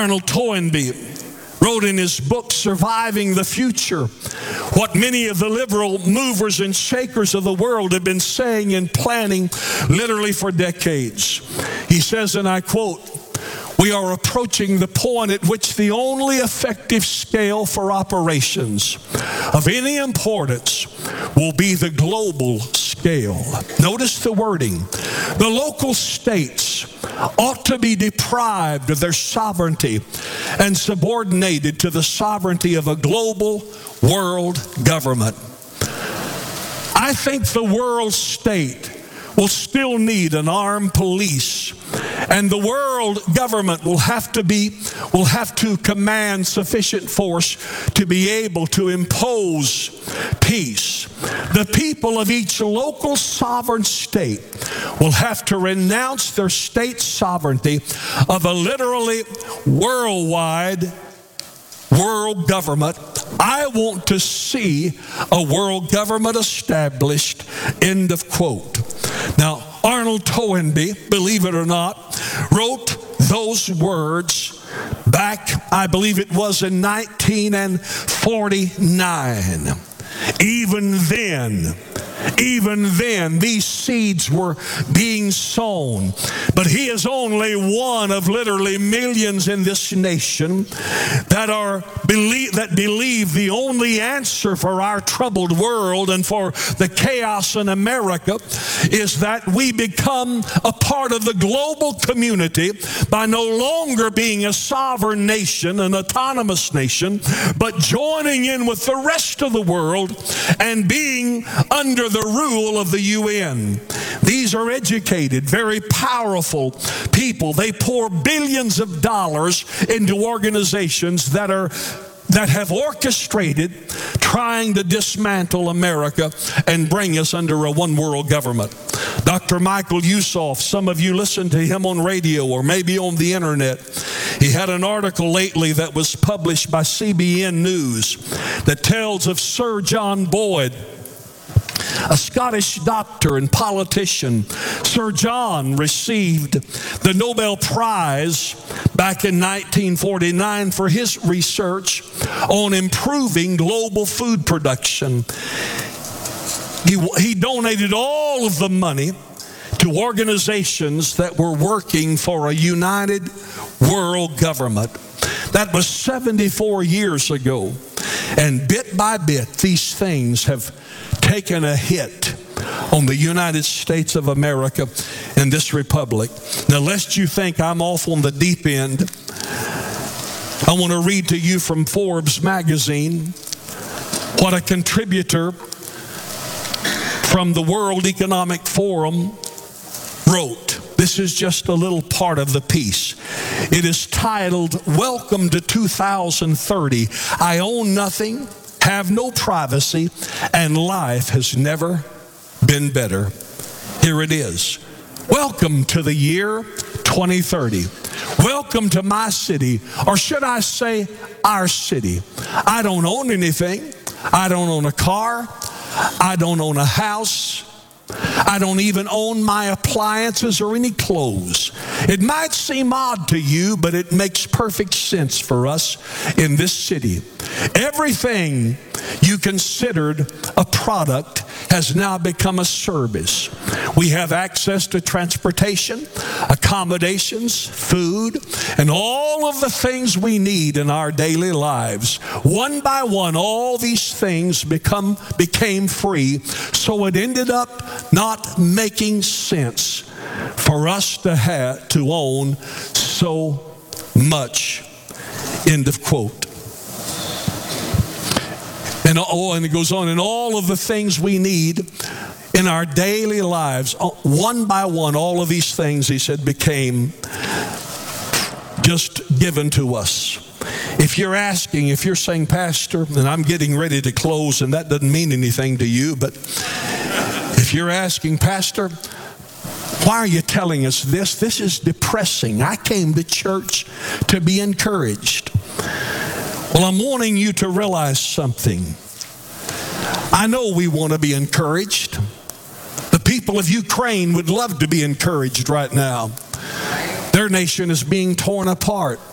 Arnold Toynbee wrote in his book, Surviving the Future, what many of the liberal movers and shakers of the world have been saying and planning literally for decades. He says, and I quote, "We are approaching the point at which the only effective scale for operations of any importance will be the global scale." Notice the wording. The local states ought to be deprived of their sovereignty and subordinated to the sovereignty of a global world government. I think the world state will still need an armed police, and the world government will have to command sufficient force to be able to impose peace. The people of each local sovereign state will have to renounce their state sovereignty of a literally worldwide world government. I want to see a world government established, end of quote. Now, Arnold Toynbee, believe it or not, wrote those words back, I believe it was in 1949. Even then, these seeds were being sown. But he is only one of literally millions in this nation that believe the only answer for our troubled world and for the chaos in America is that we become a part of the global community by no longer being a sovereign nation, an autonomous nation, but joining in with the rest of the world and being under the rule of the UN. These are educated, very powerful people. They pour billions of dollars into organizations that have orchestrated trying to dismantle America and bring us under a one world government. Dr. Michael Youssef, some of you listen to him on radio or maybe on the internet. He had an article lately that was published by CBN News that tells of Sir John Boyd, a Scottish doctor and politician. Sir John received the Nobel Prize back in 1949 for his research on improving global food production. He donated all of the money to organizations that were working for a united world government. That was 74 years ago. And bit by bit, these things have taken a hit on the United States of America and this republic. Now, lest you think I'm off on the deep end, I want to read to you from Forbes magazine what a contributor from the World Economic Forum wrote. This is just a little part of the piece. It is titled, "Welcome to 2030. I own nothing, have no privacy, and life has never been better." Here it is. Welcome to the year 2030. Welcome to my city, or should I say our city. I don't own anything. I don't own a car. I don't own a house. I don't even own my appliances or any clothes. It might seem odd to you, but it makes perfect sense for us in this city. Everything you considered a product has now become a service. We have access to transportation, accommodations, food, and all of the things we need in our daily lives. One by one, all these things became free, so it ended up not making sense for us to own so much. End of quote. And it goes on, and all of the things we need in our daily lives, one by one, all of these things, he said, became just given to us. If you're saying, Pastor, and I'm getting ready to close, and that doesn't mean anything to you, but if you're asking, Pastor, why are you telling us this? This is depressing. I came to church to be encouraged. Well, I'm wanting you to realize something. I know we want to be encouraged. The people of Ukraine would love to be encouraged right now. Their nation is being torn apart.